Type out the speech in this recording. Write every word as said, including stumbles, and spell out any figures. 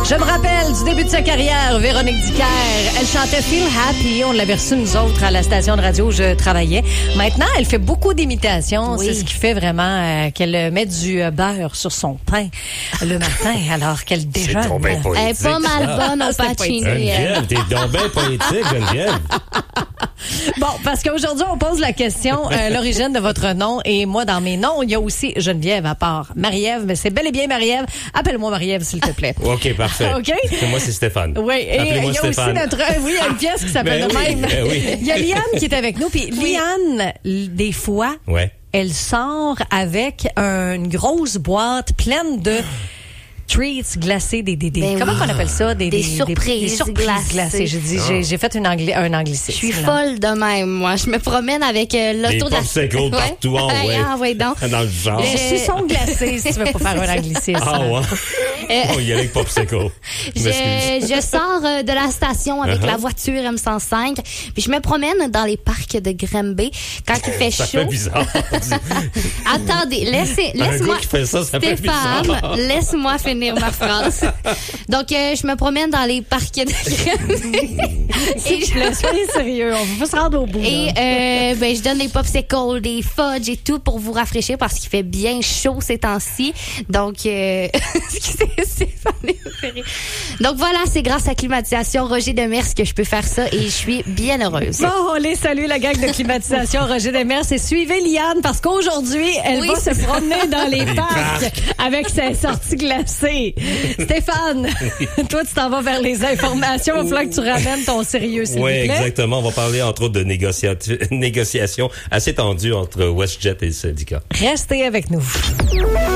Je me rappelle du début de sa carrière, Véronique Dicker. Elle chantait Feel Happy. On l'avait reçue, nous autres, à la station de radio où je travaillais. Maintenant, elle fait beaucoup d'imitations. Oui. C'est ce qui fait vraiment euh, qu'elle met du euh, beurre sur son pain le matin, alors qu'elle déjeune. Elle est pas mal bonne au pacini. Geneviève, t'es donc bien poétique, Geneviève. Bon, parce qu'aujourd'hui, on pose la question, euh, l'origine de votre nom. Et moi, dans mes noms, il y a aussi Geneviève à part Marie-Ève. Mais c'est bel et bien Marie-Ève. Appelle-moi Marie-Ève, s'il te plaît. OK, parfait. OK? Moi, c'est Stéphane. Oui, et il y a Stéphane. aussi notre... Oui, il y a une pièce qui s'appelle de oui, même. ben oui. Il y a Liane qui est avec nous. Puis oui. Liane, des fois, ouais. elle sort avec une grosse boîte pleine de... treats glacés, des, des, des ben comment oui. on appelle ça? Des, des, des surprises, des, des surprises glacées. glacées. J'ai dit, j'ai, j'ai fait une angli- un anglicisme. Je suis folle de même, moi. Je me promène avec euh, l'auto de la... Des popsicles partout, en ouais. Ah, ouais, donc. Dans le genre. Les suçons glacés, si tu veux pas faire un anglicisme. Ah, ouais. Euh, oh, il y a les popsicles. je, je sors euh, de la station avec uh-huh. la voiture M cent cinq, puis je me promène dans les parcs de Granby quand il fait ça chaud. Ça fait bizarre. Attendez, laissez, laisse-moi. Un gars qui fait ça, ça Stéphane, fait bizarre. laisse-moi finir ma phrase. Donc, euh, je me promène dans les parcs de Granby. Et je laisse soyez sérieux, on va se rendre au bout. Et euh, ben, je donne des popsicles, des fudge et tout pour vous rafraîchir parce qu'il fait bien chaud ces temps-ci. Donc, euh, donc voilà, c'est grâce à Climatisation Roger Demers que je peux faire ça et je suis bien heureuse. Bon, on les salue, la gang de Climatisation Roger Demers, et suivez Liane parce qu'aujourd'hui, elle oui, va se promener dans les parcs avec ses sorties glacées. Stéphane, toi, tu t'en vas vers les informations. Il va falloir que tu ramènes ton sérieux, s'il oui, vous plaît. Oui, exactement. On va parler, entre autres, de négocia... négociations assez tendues entre WestJet et le syndicat. Restez avec nous.